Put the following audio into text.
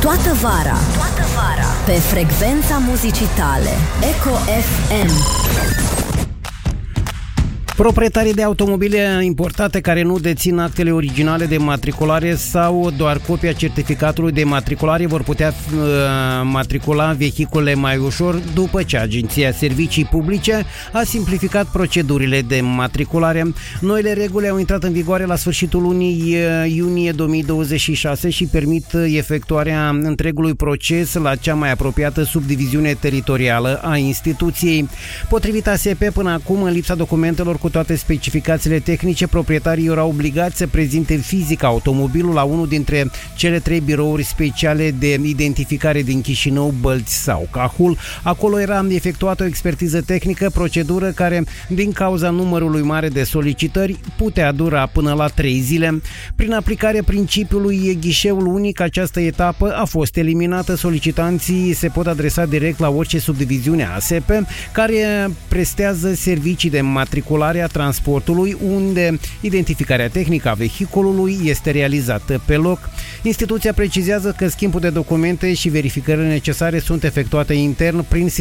Toată vara pe frecvența muzicii tale Eco FM. Proprietarii de automobile importate care nu dețin actele originale de matriculare sau doar copia certificatului de matriculare vor putea matricula vehiculele mai ușor după ce Agenția Servicii Publice a simplificat procedurile de matriculare. Noile reguli au intrat în vigoare la sfârșitul lunii iunie 2026 și permit efectuarea întregului proces la cea mai apropiată subdiviziune teritorială a instituției. Potrivit ASP, până acum, în lipsa documentelor cu toate specificațiile tehnice, proprietarii erau obligați să prezinte fizic automobilul la unul dintre cele 3 birouri speciale de identificare din Chișinău, Bălți sau Cahul. Acolo era efectuată o expertiză tehnică, procedură care, din cauza numărului mare de solicitări, putea dura până la 3 zile. Prin aplicarea principiului ghișeul unic, această etapă a fost eliminată. Solicitanții se pot adresa direct la orice subdiviziune ASP care prestează servicii de matriculare a transportului, unde identificarea tehnică a vehiculului este realizată pe loc. Instituția precizează că schimbul de documente și verificările necesare sunt efectuate intern prin